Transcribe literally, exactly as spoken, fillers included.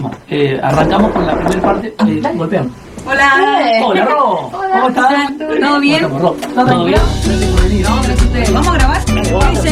buenísimo. Eh, arrancamos con la primera parte. Eh, dale, golpean. Hola. Hola, Ro. Hola. ¿Cómo estás? ¿Todo bien? ¿Cómo estamos, Ro? ¿Todo bien? Gracias por venir. No, gracias a ustedes. ¿Vamos a grabar? Vamos. Dice.